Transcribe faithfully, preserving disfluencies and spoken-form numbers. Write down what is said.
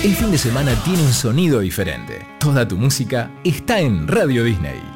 El fin de semana tiene un sonido diferente. Toda tu música está en Radio Disney.